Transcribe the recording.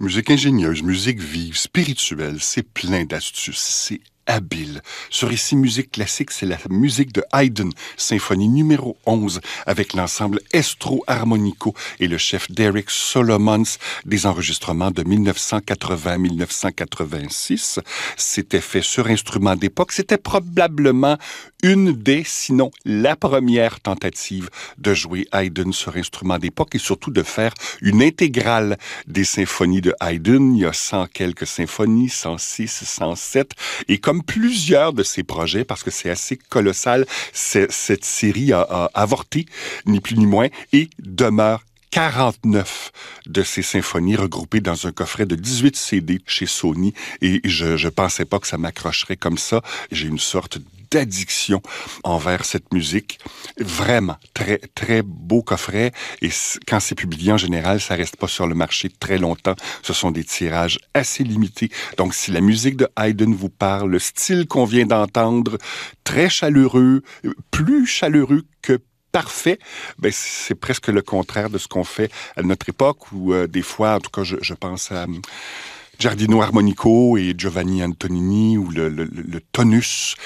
Musique ingénieuse, musique vive, spirituelle, c'est plein d'astuces, c'est habile. Ce récit musique classique, c'est la musique de Haydn, symphonie numéro 11, avec l'ensemble Estro Harmonico et le chef Derek Solomons, des enregistrements de 1980-1986. C'était fait sur instrument d'époque. C'était probablement une des, sinon la première tentative de jouer Haydn sur instrument d'époque et surtout de faire une intégrale des symphonies de Haydn. Il y a 100 quelques symphonies, 106, 107. Et comme plusieurs de ces projets, parce que c'est assez colossal, cette série a avorté, ni plus ni moins, et demeure 49 de ces symphonies regroupées dans un coffret de 18 CD chez Sony. Et je pensais pas que ça m'accrocherait comme ça. J'ai une sorte d'addiction envers cette musique. Vraiment, très, très beau coffret. Et quand c'est publié, en général, ça reste pas sur le marché très longtemps. Ce sont des tirages assez limités. Donc, si la musique de Haydn vous parle, le style qu'on vient d'entendre, très chaleureux, plus chaleureux que parfait, ben c'est presque le contraire de ce qu'on fait à notre époque où des fois, en tout cas, je pense à Giardino Armonico et Giovanni Antonini ou le tonus